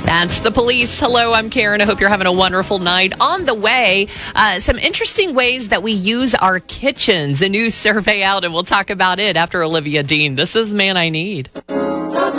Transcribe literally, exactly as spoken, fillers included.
That's the police. Hello, I'm Karen. I hope you're having a wonderful night. On the way, uh, some interesting ways that we use our kitchens. A new survey out, and we'll talk about it after Olivia Dean. This is Man I Need.